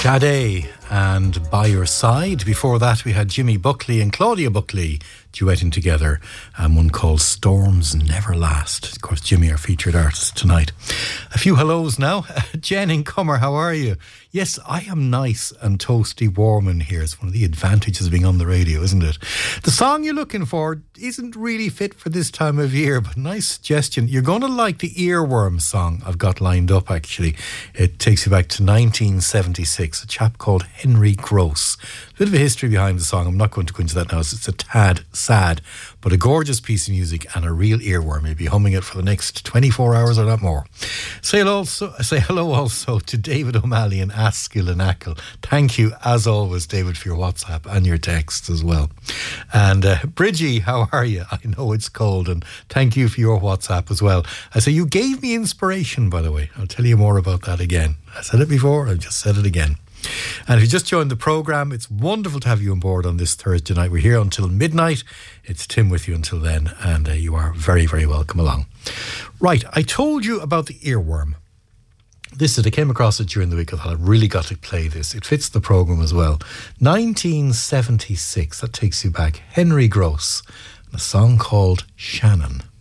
Sade and By Your Side. Before that, we had Jimmy Buckley and Claudia Buckley duetting together, and one called Storms Never Last. Of course, Jimmy, our featured artist tonight. A few hellos now. Jen in Cummer, how are you? Yes, I am nice and toasty warm in here. It's one of the advantages of being on the radio, isn't it? The song you're looking for isn't really fit for this time of year, but nice suggestion. You're going to like the Earworm song I've got lined up, actually. It takes you back to 1976. A chap called Henry Gross. A bit of a history behind the song. I'm not going to go into that now. It's a tad sad, but a gorgeous piece of music and a real earworm. You'll be humming it for the next 24 hours or not more. Say hello also to David O'Malley and Askill and Ackle. Thank you, as always, David, for your WhatsApp and your texts as well. And Bridgie, how are you? I know it's cold, and thank you for your WhatsApp as well. I say you gave me inspiration, by the way. I'll tell you more about that again. I said it before, I've just said it again. And if you just joined the programme, it's wonderful to have you on board on this Thursday night. We're here until midnight. It's Tim with you until then, and you are very, very welcome along. Right, I told you about the earworm. I came across it during the week. I thought I've really got to play this. It fits the programme as well. 1976, that takes you back. Henry Gross, and a song called Shannon.